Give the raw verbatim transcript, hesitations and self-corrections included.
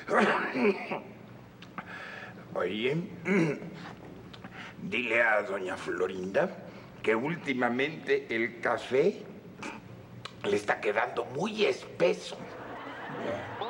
Oye, dile a doña Florinda que últimamente el café le está quedando muy espeso.